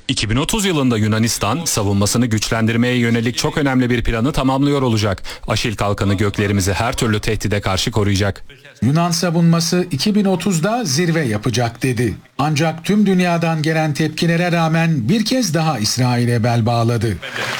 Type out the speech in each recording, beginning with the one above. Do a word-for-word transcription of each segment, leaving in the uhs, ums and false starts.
iki bin otuz yılında Yunanistan savunmasını güçlendirmeye yönelik çok önemli bir planı tamamlıyor olacak. Aşil Kalkanı göklerimizi her türlü tehdide karşı koruyacak. Yunan savunması iki bin otuzda zirve yapacak dedi. Ancak tüm dünyadan gelen tepkilere rağmen bir kez daha İsrail'e bel bağladı.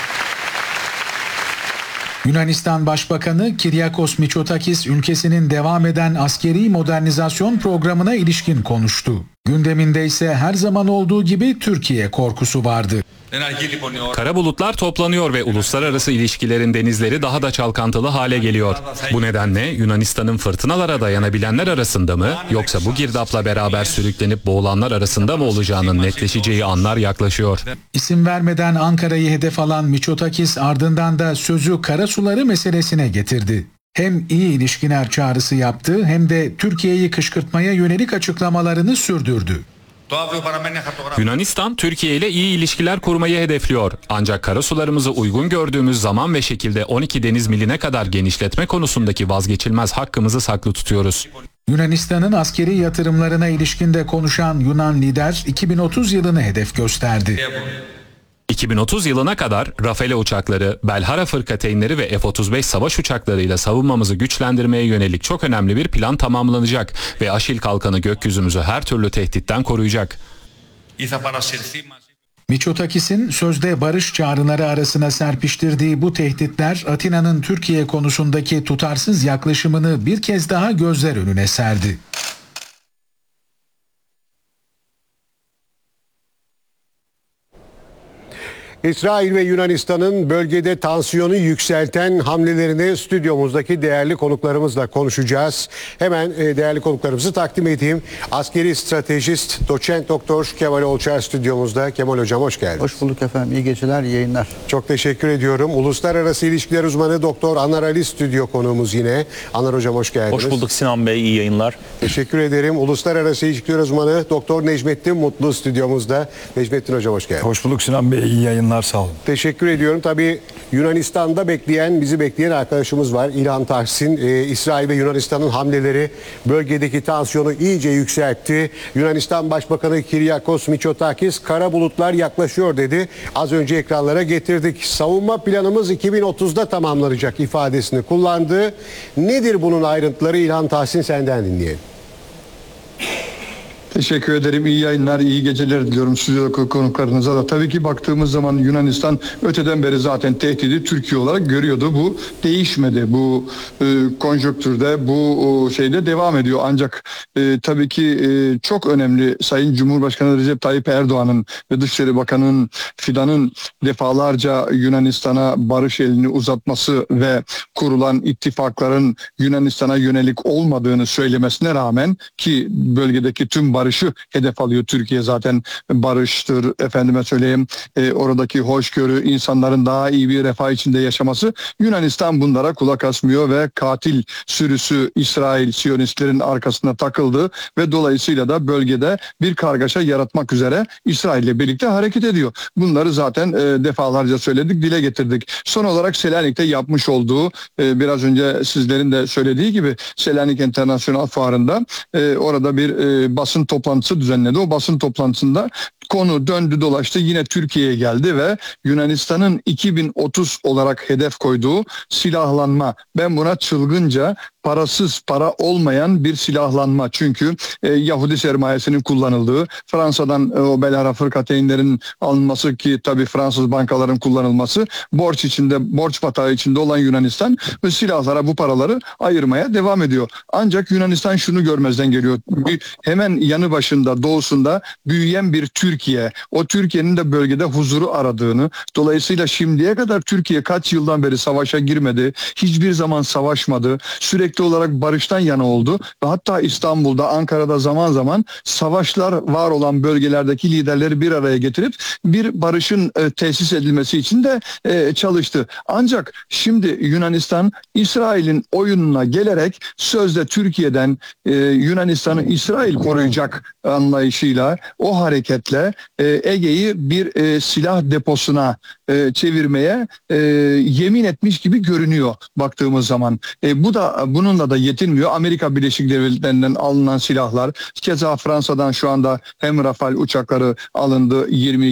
Yunanistan Başbakanı Kyriakos Mitsotakis ülkesinin devam eden askeri modernizasyon programına ilişkin konuştu. Gündeminde ise her zaman olduğu gibi Türkiye korkusu vardı. Kara bulutlar toplanıyor ve uluslararası ilişkilerin denizleri daha da çalkantılı hale geliyor. Bu nedenle Yunanistan'ın fırtınalara dayanabilenler arasında mı yoksa bu girdapla beraber sürüklenip boğulanlar arasında mı olacağının netleşeceği anlar yaklaşıyor. İsim vermeden Ankara'yı hedef alan Mitsotakis ardından da sözü karasuları meselesine getirdi. Hem iyi ilişkiler çağrısı yaptı hem de Türkiye'yi kışkırtmaya yönelik açıklamalarını sürdürdü. Yunanistan, Türkiye ile iyi ilişkiler kurmayı hedefliyor. Ancak karasularımızı uygun gördüğümüz zaman ve şekilde on iki deniz miline kadar genişletme konusundaki vazgeçilmez hakkımızı saklı tutuyoruz. Yunanistan'ın askeri yatırımlarına ilişkin de konuşan Yunan lider iki bin otuz yılını hedef gösterdi. iki bin otuz yılına kadar Rafale uçakları, Belhara fırkateynleri ve F otuz beş savaş uçaklarıyla savunmamızı güçlendirmeye yönelik çok önemli bir plan tamamlanacak ve Aşil Kalkanı gökyüzümüzü her türlü tehditten koruyacak. Mitsotakis'in sözde barış çağrıları arasına serpiştirdiği bu tehditler Atina'nın Türkiye konusundaki tutarsız yaklaşımını bir kez daha gözler önüne serdi. İsrail ve Yunanistan'ın bölgede tansiyonu yükselten hamlelerini stüdyomuzdaki değerli konuklarımızla konuşacağız. Hemen değerli konuklarımızı takdim edeyim. Askeri stratejist doçent doktor Kemal Olçar stüdyomuzda. Kemal Hocam hoş geldiniz. Hoş bulduk efendim. İyi geceler, iyi yayınlar. Çok teşekkür ediyorum. Uluslararası İlişkiler Uzmanı Doktor Anar Ali stüdyo konuğumuz yine. Anar Hocam hoş geldiniz. Hoş bulduk Sinan Bey, iyi yayınlar. Teşekkür ederim. Uluslararası İlişkiler Uzmanı Doktor Necmettin Mutlu stüdyomuzda. Necmettin Hocam hoş geldiniz. Hoş bulduk Sinan Bey, iyi yayınlar. Sağ olun. Teşekkür ediyorum. Tabii Yunanistan'da bekleyen, bizi bekleyen arkadaşımız var. İlhan Tahsin. Ee, İsrail ve Yunanistan'ın hamleleri bölgedeki tansiyonu iyice yükseltti. Yunanistan Başbakanı Kyriakos Mitsotakis kara bulutlar yaklaşıyor dedi. Az önce ekranlara getirdik. Savunma planımız iki bin otuzda tamamlanacak ifadesini kullandı. Nedir bunun ayrıntıları? İlhan Tahsin senden dinleyelim. Teşekkür ederim. İyi yayınlar, iyi geceler diliyorum stüdyo konuklarınıza da. Tabii ki baktığımız zaman Yunanistan öteden beri zaten tehdidi Türkiye olarak görüyordu. Bu değişmedi. Bu e, konjonktürde, bu o, şeyde devam ediyor. Ancak e, tabii ki e, çok önemli Sayın Cumhurbaşkanı Recep Tayyip Erdoğan'ın ve Dışişleri Bakanı'nın Fidan'ın defalarca Yunanistan'a barış elini uzatması ve kurulan ittifakların Yunanistan'a yönelik olmadığını söylemesine rağmen ki bölgedeki tüm barış barışı hedef alıyor. Türkiye zaten barıştır, efendime söyleyeyim e, oradaki hoşgörü, insanların daha iyi bir refah içinde yaşaması. Yunanistan bunlara kulak asmıyor ve katil sürüsü İsrail Siyonistlerin arkasına takıldı ve dolayısıyla da bölgede bir kargaşa yaratmak üzere İsrail ile birlikte hareket ediyor. Bunları zaten e, defalarca söyledik, dile getirdik. Son olarak Selanik'te yapmış olduğu e, biraz önce sizlerin de söylediği gibi Selanik Internasyonel Fuarı'nda e, orada bir e, basın toplantısı düzenledi. O basın toplantısında konu döndü dolaştı yine Türkiye'ye geldi ve Yunanistan'ın iki bin otuz olarak hedef koyduğu silahlanma, ben buna çılgınca parasız, para olmayan bir silahlanma. Çünkü e, Yahudi sermayesinin kullanıldığı, Fransa'dan e, o Belhara fırkateynlerin alınması ki tabii Fransız bankaların kullanılması, borç içinde, borç batağı içinde olan Yunanistan bu silahlara bu paraları ayırmaya devam ediyor. Ancak Yunanistan şunu görmezden geliyor. Bir, hemen yanı başında, doğusunda büyüyen bir Türkiye. O Türkiye'nin de bölgede huzuru aradığını, dolayısıyla şimdiye kadar Türkiye kaç yıldan beri savaşa girmedi, hiçbir zaman savaşmadı, sürekli olarak barıştan yana oldu ve hatta İstanbul'da, Ankara'da zaman zaman savaşlar var olan bölgelerdeki liderleri bir araya getirip bir barışın e, tesis edilmesi için de e, çalıştı. Ancak şimdi Yunanistan İsrail'in oyununa gelerek sözde Türkiye'den e, Yunanistan'ı İsrail koruyacak anlayışıyla, o hareketle e, Ege'yi bir e, silah deposuna e, çevirmeye e, yemin etmiş gibi görünüyor baktığımız zaman. E, bu da bununla da yetinmiyor. Amerika Birleşik Devletleri'nden alınan silahlar, keza Fransa'dan şu anda hem Rafale uçakları alındı, yirmi